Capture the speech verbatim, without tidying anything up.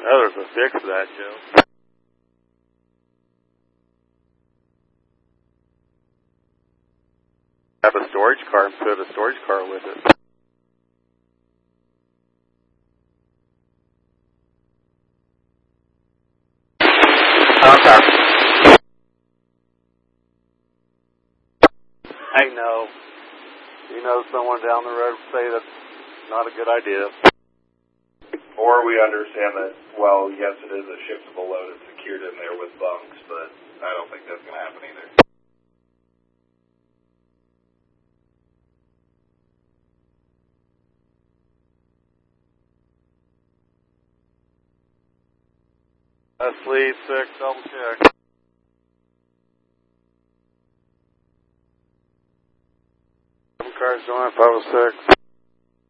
know there's a fix for that, Joe. Have a storage car and put a storage car with it. Okay. I know. You know someone down the road say that's not a good idea. Or we understand that, well, yes, it is a shippable load. It's secured in there with bunks, but I don't think that's going to happen either. That's lead six, double check. Seven cars going, five oh six.